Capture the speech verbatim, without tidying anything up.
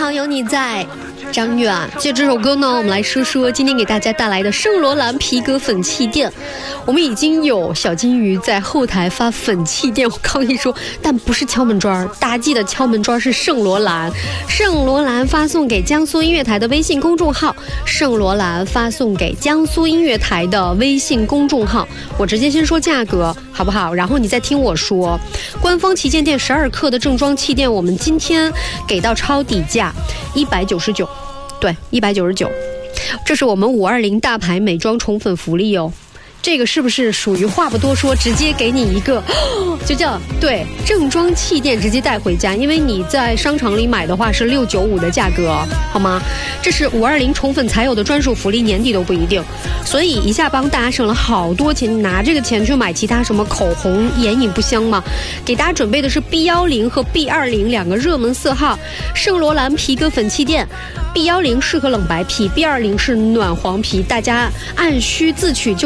好有你在，张远。借这首歌呢，我们来说说今天给大家带来的圣罗兰皮革粉气垫。我们已经有小金鱼在后台发粉气垫，我刚一说，但不是敲门砖，大家记得敲门砖是圣罗兰。圣罗兰发送给江苏音乐台的微信公众号，圣罗兰发送给江苏音乐台的微信公众号。我直接先说价格好不好？然后你再听我说。官方旗舰店十二克的正装气垫，我们今天给到超底价一百九十九，对，一百九十九，这是我们五二零大牌美妆宠粉福利哦。这个是不是属于话不多说，直接给你一个就叫对正装气垫直接带回家？因为你在商场里买的话是六九五的价格，好吗？这是五二零宠粉才有的专属福利，年底都不一定，所以一下帮大家省了好多钱，拿这个钱去买其他什么口红、眼影不香吗？给大家准备的是 B 一零 和 B 二零 两个热门色号，圣罗兰皮革粉气垫 ，B 一零 适合冷白皮 ，B 二零 是暖黄皮，大家按需自取就。